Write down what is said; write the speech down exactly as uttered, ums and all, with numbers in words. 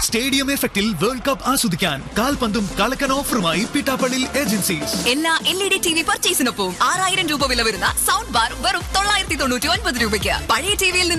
Stadium എഫക്റ്റിൽ world cup ആസ്വദിക്കാൻ കാൽപന്തും കളക്കൻ ഓഫറുമായി Pittappilly agencies. എല്ലാ L E D T V പർച്ചേസിനൊപ്പം ആറായിരം രൂപ വില വരുന്ന സൗണ്ട് ബാർ വെറും തൊള്ളായിരത്തി തൊണ്ണൂറ്റി ഒൻപത് രൂപയ്ക്ക്. പഴയ ടിവിയിൽ